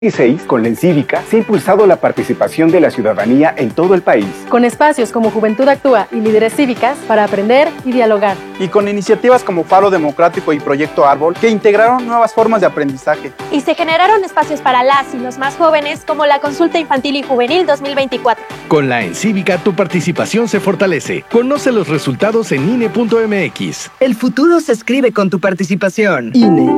2016, con la Encívica, se ha impulsado la participación de la ciudadanía en todo el país. Con espacios como Juventud Actúa y Líderes Cívicas para aprender y dialogar. Y con iniciativas como Faro Democrático y Proyecto Árbol, que integraron nuevas formas de aprendizaje. Y se generaron espacios para las y los más jóvenes, como la Consulta Infantil y Juvenil 2024. Con la Encívica, tu participación se fortalece. Conoce los resultados en INE.mx. El futuro se escribe con tu participación. INE.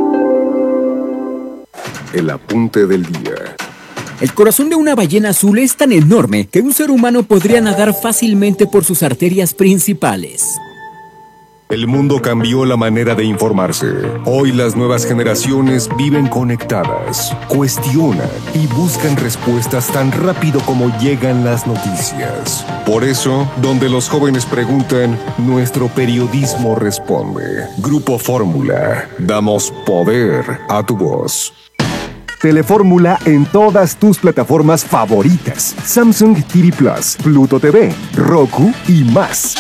El apunte del día. El corazón de una ballena azul es tan enorme que un ser humano podría nadar fácilmente por sus arterias principales. El mundo cambió la manera de informarse. Hoy las nuevas generaciones viven conectadas, cuestionan y buscan respuestas tan rápido como llegan las noticias. Por eso, donde los jóvenes preguntan, nuestro periodismo responde. Grupo Fórmula. Damos poder a tu voz. Telefórmula en todas tus plataformas favoritas. Samsung TV Plus, Pluto TV, Roku y más.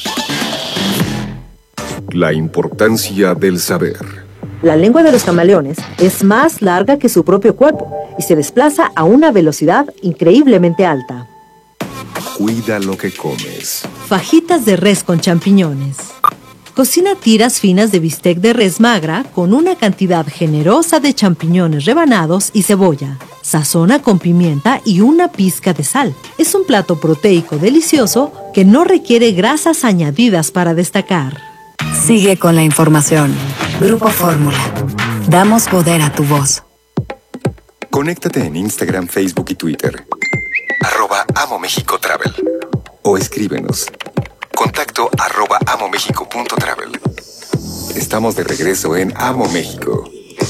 La importancia del saber. La lengua de los camaleones es más larga que su propio cuerpo y se desplaza a una velocidad increíblemente alta. Cuida lo que comes. Fajitas de res con champiñones. Cocina tiras finas de bistec de res magra con una cantidad generosa de champiñones rebanados y cebolla. Sazona con pimienta y una pizca de sal. Es un plato proteico delicioso que no requiere grasas añadidas para destacar. Sigue con la información. Grupo Fórmula. Damos poder a tu voz. Conéctate en Instagram, Facebook y Twitter. @AmoMéxicoTravel. O escríbenos. Contacto @amomexico.travel. Estamos de regreso en Amo México.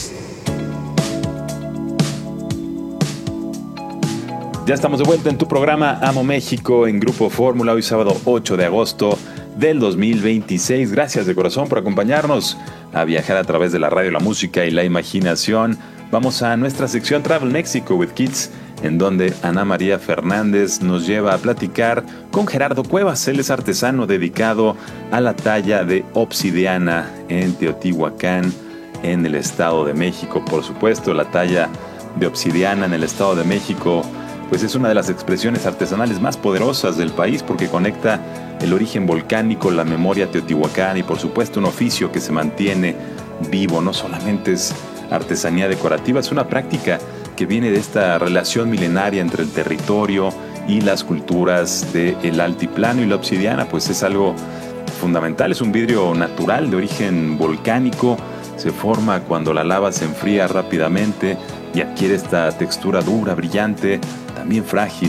Ya estamos de vuelta en tu programa Amo México en Grupo Fórmula, hoy sábado 8 de agosto del 2026. Gracias de corazón por acompañarnos a viajar a través de la radio, la música y la imaginación. Vamos a nuestra sección Travel Mexico with Kids, en donde Ana María Fernández nos lleva a platicar con Gerardo Cuevas. Él es artesano dedicado a la talla de obsidiana en Teotihuacán, en el Estado de México. Por supuesto, la talla de obsidiana en el Estado de México pues es una de las expresiones artesanales más poderosas del país, porque conecta el origen volcánico, la memoria teotihuacana y por supuesto un oficio que se mantiene vivo. No solamente es artesanía decorativa, es una práctica que viene de esta relación milenaria entre el territorio y las culturas del altiplano, y la obsidiana pues es algo fundamental. Es un vidrio natural de origen volcánico, se forma cuando la lava se enfría rápidamente y adquiere esta textura dura, brillante, también frágil,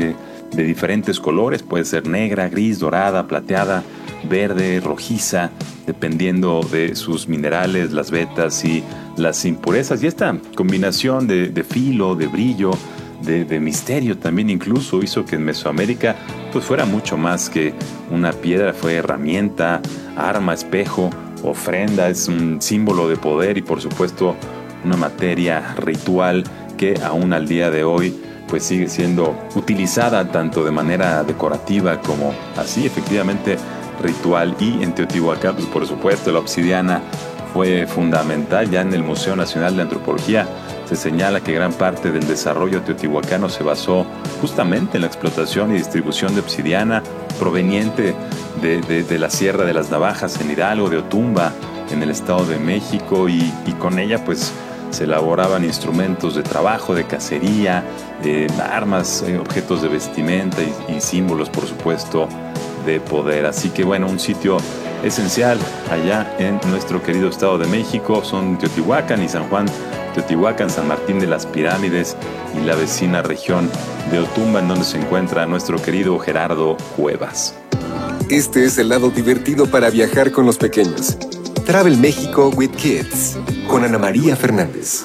de diferentes colores. Puede ser negra, gris, dorada, plateada, verde, rojiza, dependiendo de sus minerales, las vetas y las impurezas. Y esta combinación de filo, de brillo, de misterio también incluso hizo que en Mesoamérica pues fuera mucho más que una piedra. Fue herramienta, arma, espejo, ofrenda. Es un símbolo de poder y por supuesto una materia ritual que aún al día de hoy pues sigue siendo utilizada tanto de manera decorativa como así efectivamente ritual. Y en Teotihuacán pues por supuesto la obsidiana fue fundamental. Ya en el Museo Nacional de Antropología se señala que gran parte del desarrollo teotihuacano se basó justamente en la explotación y distribución de obsidiana proveniente de la Sierra de las Navajas en Hidalgo, de Otumba en el Estado de México, y con ella pues se elaboraban instrumentos de trabajo, de cacería, armas, objetos de vestimenta y símbolos, por supuesto, de poder. Así que bueno, un sitio esencial allá en nuestro querido Estado de México son Teotihuacán y San Juan Teotihuacán, San Martín de las Pirámides y la vecina región de Otumba, en donde se encuentra nuestro querido Gerardo Cuevas. Este es el lado divertido para viajar con los pequeños. Travel México with Kids, con Ana María Fernández.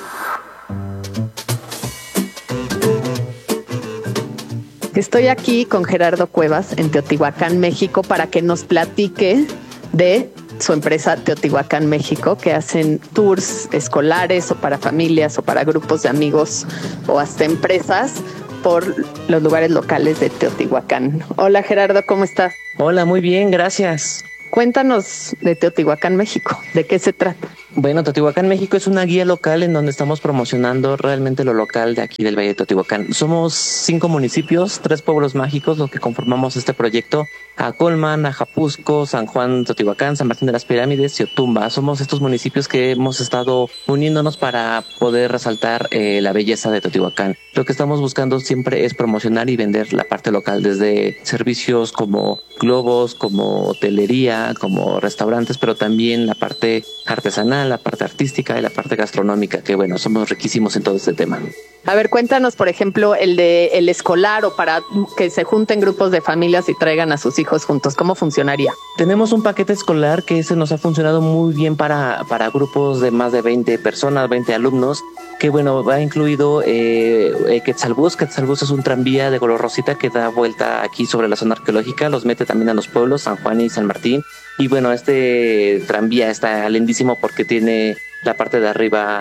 Estoy aquí con Gerardo Cuevas en Teotihuacán, México, para que nos platique de su empresa Teotihuacán, México, que hacen tours escolares o para familias o para grupos de amigos o hasta empresas por los lugares locales de Teotihuacán. Hola Gerardo, ¿cómo estás? Hola, muy bien, gracias. Cuéntanos de Teotihuacán, México. ¿De qué se trata? Bueno, Teotihuacán, México es una guía local en donde estamos promocionando realmente lo local de aquí del Valle de Teotihuacán. Somos 5 municipios, 3 pueblos mágicos los que conformamos este proyecto. Acolman, Ajapusco, San Juan, Teotihuacán, San Martín de las Pirámides y Otumba. Somos estos municipios que hemos estado uniéndonos para poder resaltar la belleza de Teotihuacán. Lo que estamos buscando siempre es promocionar y vender la parte local, desde servicios como globos, como hotelería, como restaurantes, pero también la parte artesanal, la parte artística y la parte gastronómica, que bueno, somos riquísimos en todo este tema. A ver, cuéntanos, por ejemplo, el escolar, o para que se junten grupos de familias y traigan a sus hijos juntos. ¿Cómo funcionaría? Tenemos un paquete escolar que ese nos ha funcionado muy bien para grupos de más de 20 personas, 20 alumnos, que bueno, va incluido Quetzalbús. Quetzalbús es un tranvía de color rosita que da vuelta aquí sobre la zona arqueológica, los mete también a los pueblos, San Juan y San Martín. Y bueno, este tranvía está lindísimo porque tiene la parte de arriba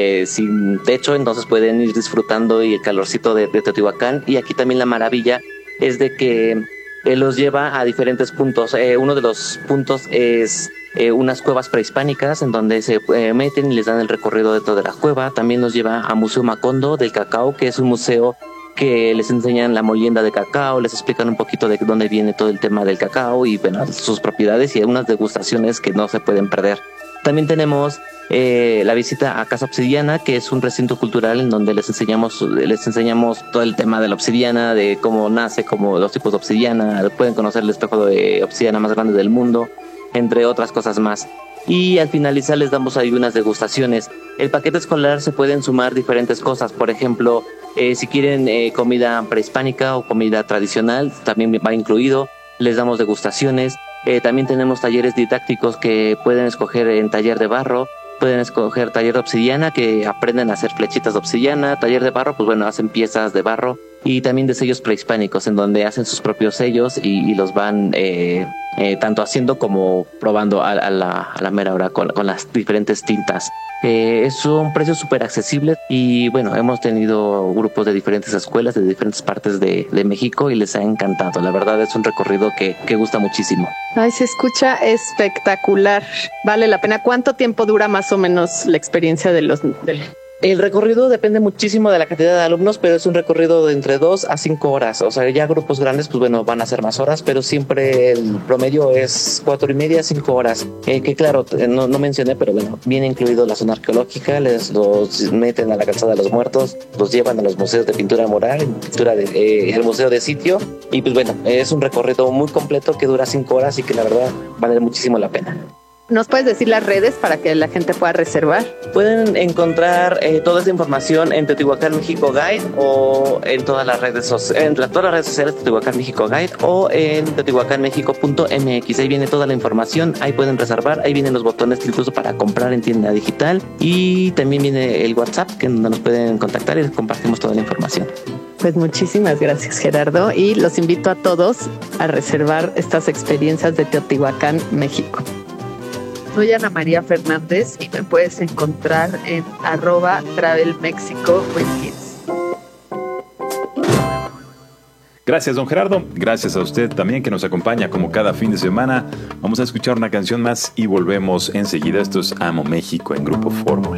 sin techo, entonces pueden ir disfrutando y el calorcito de Teotihuacán. Y aquí también la maravilla es de que los lleva a diferentes puntos. Uno de los puntos es unas cuevas prehispánicas en donde se meten y les dan el recorrido dentro de la cueva. También nos lleva a Museo Macondo del Cacao, que es un museo que les enseñan la molienda de cacao, les explican un poquito de dónde viene todo el tema del cacao y bueno, sus propiedades, y unas degustaciones que no se pueden perder. También tenemos la visita a Casa Obsidiana, que es un recinto cultural en donde les enseñamos todo el tema de la obsidiana, de cómo nace, como los tipos de obsidiana, pueden conocer el espejo de obsidiana más grande del mundo, entre otras cosas más. Y al finalizar les damos ahí unas degustaciones. El paquete escolar se pueden sumar diferentes cosas, por ejemplo, si quieren comida prehispánica o comida tradicional, también va incluido, les damos degustaciones. También tenemos talleres didácticos que pueden escoger en taller de barro, pueden escoger taller de obsidiana, que aprenden a hacer flechitas de obsidiana, taller de barro, pues bueno, hacen piezas de barro, y también de sellos prehispánicos, en donde hacen sus propios sellos y los van tanto haciendo como probando a la mera hora con las diferentes tintas. Es un precio súper accesible y bueno, hemos tenido grupos de diferentes escuelas de diferentes partes de México y les ha encantado. La verdad es un recorrido que gusta muchísimo. Ay, se escucha espectacular. Vale la pena. ¿Cuánto tiempo dura más o menos la experiencia del El recorrido depende muchísimo de la cantidad de alumnos, pero es un recorrido de entre 2 a 5 horas. O sea, ya grupos grandes, pues bueno, van a ser más horas, pero siempre el promedio es 4:30, 5 horas. Que claro, no mencioné, pero bueno, viene incluido la zona arqueológica, los meten a la calzada de los muertos, los llevan a los museos de pintura mural, el museo de sitio, y pues bueno, es un recorrido muy completo que dura 5 horas y que la verdad vale muchísimo la pena. ¿Nos puedes decir las redes para que la gente pueda reservar? Pueden encontrar toda esta información en Teotihuacán México Guide o en todas las redes sociales, de Teotihuacán México Guide, o en teotihuacanmexico.mx. Ahí viene toda la información, ahí pueden reservar, ahí vienen los botones incluso para comprar en tienda digital, y también viene el WhatsApp, que donde nos pueden contactar y les compartimos toda la información. Pues muchísimas gracias, Gerardo, y los invito a todos a reservar estas experiencias de Teotihuacán, México. Soy Ana María Fernández y me puedes encontrar en @TravelMexico with Kids. Gracias, don Gerardo. Gracias a usted también que nos acompaña como cada fin de semana. Vamos a escuchar una canción más y volvemos enseguida. Esto es Amo México en Grupo Fórmula.